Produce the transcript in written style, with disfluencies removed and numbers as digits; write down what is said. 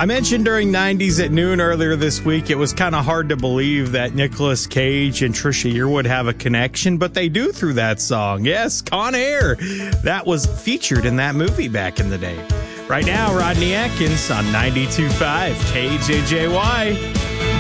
I mentioned during 90s at noon earlier this week, it was kind of hard to believe that Nicolas Cage and Trisha Yearwood have a connection, but they do through that song. Yes, Con Air. That was featured in that movie back in the day. Right now, Rodney Atkins on 92.5 KJJY.